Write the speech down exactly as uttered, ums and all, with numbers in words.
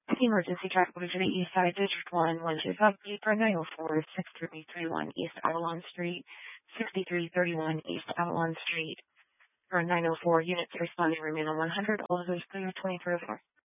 Emergency traffic to the east side, District one, one two five, Beeper nine oh four, six three three one East Avalon Street, sixty-three thirty-one East Avalon Street. For nine oh four units responding, remain on one hundred, all of those clear, twenty-three oh four.